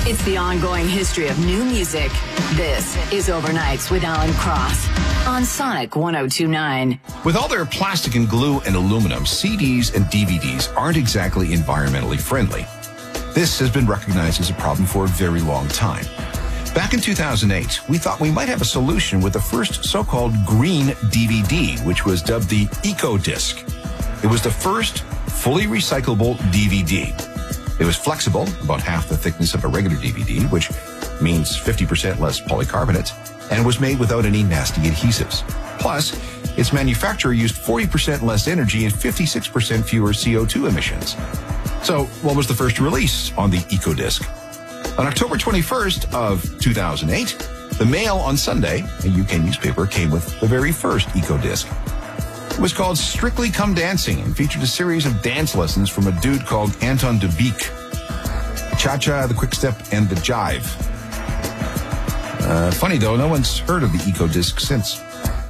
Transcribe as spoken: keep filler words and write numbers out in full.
It's the ongoing history of new music. This is Overnights with Alan Cross on Sonic one oh two point nine. With all their plastic and glue and aluminum, C Ds and D V Ds aren't exactly environmentally friendly. This has been recognized as a problem for a very long time. Back in two thousand eight, we thought we might have a solution with the first so-called green D V D, which was dubbed the EcoDisc. It was the first fully recyclable D V D. It was flexible, about half the thickness of a regular D V D, which means fifty percent less polycarbonate, and was made without any nasty adhesives. Plus, its manufacturer used forty percent less energy and fifty-six percent fewer C O two emissions. So, what was the first release on the EcoDisc? On October twenty-first of two thousand eight, the Mail on Sunday, a U K newspaper, came with the very first EcoDisc. It was called Strictly Come Dancing and featured a series of dance lessons from a dude called Anton de Beek. The cha-cha, the quick step, and the jive. Uh, funny though, no one's heard of the EcoDisc since.